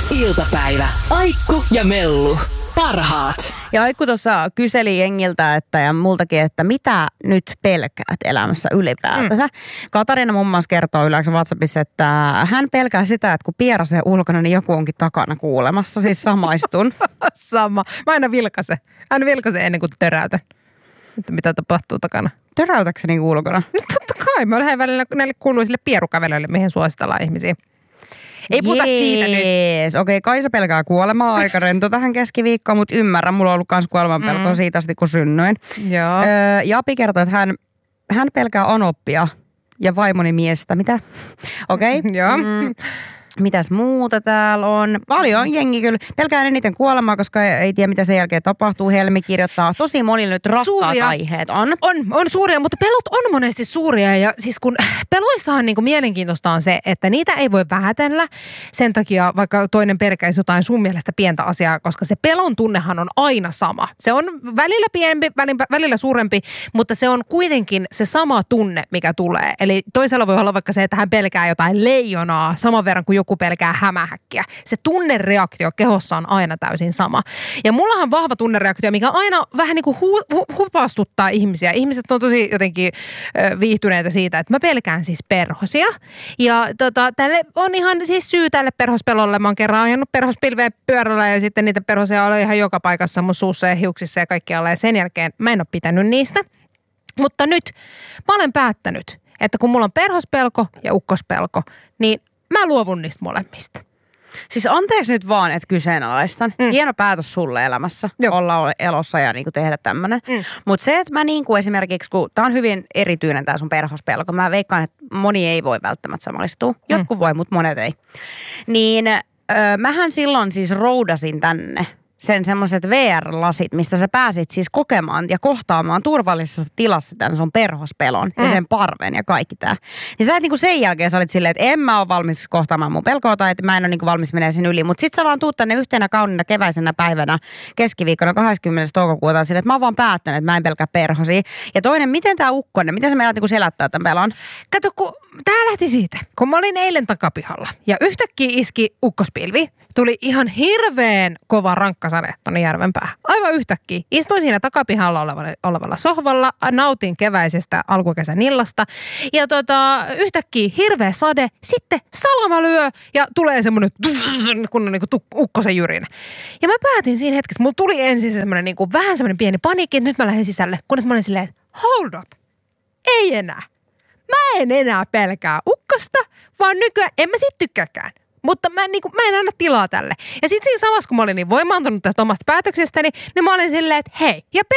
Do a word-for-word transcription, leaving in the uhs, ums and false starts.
Iltapäivä. Aikku ja Mellu. Parhaat. Ja Aikku tuossa kyseli jengiltä että, ja multakin, että mitä nyt pelkäät elämässä ylipäätänsä. Mm. Katariina muun muassa kertoo yleensä WhatsAppissa, että hän pelkää sitä, että kun pierasee ulkona, niin joku onkin takana kuulemassa. Siis samaistun. Sama. Mä aina vilkaisen. Aina vilkaisen ennen kuin töräytän. Että mitä tapahtuu takana. Töräytätkö se niin ulkona? No totta kai. Mä lähden välillä näille kuuluisille pierukävelyille, mihin suositellaan ihmisiä. Ei puhuta siitä nyt. Okei, okay, Kaisa pelkää kuolemaa, aika rento tähän keskiviikkoon, mutta ymmärrän, mulla on ollut myös kuolemanpelkoa mm. siitä asti, kun synnyin. Joo. Öö, Japi kertoo, että hän, hän pelkää anoppia ja vaimoni miestä. Mitä? Okei. Okay. Joo. Mm. Mitäs muuta täällä on? Paljon jengi kyllä. Pelkää eniten kuolemaa, koska ei tiedä, mitä sen jälkeen tapahtuu. Helmi kirjoittaa. Tosi monilla nyt rakkaat suuria aiheet on. On, on suuria, mutta pelot on monesti suuria. Ja siis kun peloissahan niin kuin mielenkiintoista on se, että niitä ei voi vähätellä. Sen takia vaikka toinen pelkäisi jotain sun mielestä pientä asiaa, koska se pelon tunnehan on aina sama. Se on välillä pienempi, välillä suurempi, mutta se on kuitenkin se sama tunne, mikä tulee. Eli toisella voi olla vaikka se, että hän pelkää jotain leijonaa saman verran kuin joku pelkää hämähäkkiä. Se tunnereaktio kehossa on aina täysin sama. Ja mullahan on vahva tunnereaktio, mikä aina vähän niin kuin hu- hu- hupastuttaa ihmisiä. Ihmiset on tosi jotenkin ö, viihtyneitä siitä, että mä pelkään siis perhosia. Ja tota, tälle on ihan siis syy tälle perhospelolle. Mä oon kerran ajanut perhospilveä pyörällä ja sitten niitä perhosia oli ihan joka paikassa mun suussa ja hiuksissa ja kaikkialla. Ja sen jälkeen mä en ole pitänyt niistä. Mutta nyt mä olen päättänyt, että kun mulla on perhospelko ja ukkospelko, niin mä luovun niistä molemmista. Siis anteeksi nyt vaan, että kyseenalaistan. Mm. Hieno päätös sulle elämässä. Joo. Olla elossa ja niinku tehdä tämmönen. Mm. Mutta se, että mä niinku esimerkiksi, kun tää on hyvin erityinen tää sun perhospelko. Mä veikkaan, että moni ei voi välttämättä samallistua. Jotkut mm. voi, mutta monet ei. Niin öö, mähän silloin siis roudasin tänne sen semmoiset V R-lasit, mistä sä pääsit siis kokemaan ja kohtaamaan turvallisessa tilassa tämän sun perhospelon mm. ja sen parven ja kaikki tää. Niin sä et niinku sen jälkeen sä olit silleen, että en mä ole valmis kohtaamaan mun pelkoa tai että mä en ole niinku valmis menee sen yli. Mutta sit sä vaan tuut tänne yhtenä kauniina keväisenä päivänä keskiviikkona kahdeskymmenes toukokuuta silleen, että mä oon vaan päättänyt, että mä en pelkää perhosia. Ja toinen, miten tää ukkonen, miten sä meidät niinku selättää tämän pelon? Kato, kun tää lähti siitä, kun mä olin eilen takapihalla ja yhtäkkiä iski ukkospilvi. Tuli ihan hirveän kova rankkasade tuonne järven päähän. Aivan yhtäkkiä. Istuin siinä takapihalla olevalla, olevalla sohvalla, nautin keväisestä alkukesän illasta. Ja tota, yhtäkkiä hirveä sade, sitten salama lyö ja tulee semmoinen kunnon niin kuin ukkosen jyrinä. Ja mä päätin siinä hetkessä, mulla tuli ensin semmoinen niin kuin, vähän semmoinen pieni paniikki, että nyt mä lähden sisälle. Kunnes mä olin silleen, että hold up, ei enää. Mä en enää pelkää ukkosta, vaan nykyään en mä sit tykkääkään. Mutta mä en, niin kuin, mä en anna tilaa tälle. Ja sitten siinä samassa, kun mä olin niin voimaantunut tästä omasta päätöksestäni, niin mä olin silleen, että hei, ja